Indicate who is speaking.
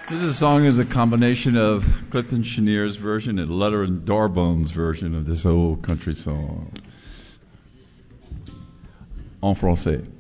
Speaker 1: This song is a combination of Clifton Cheniere's version and Letter and Darbone's version of this old country song. En français.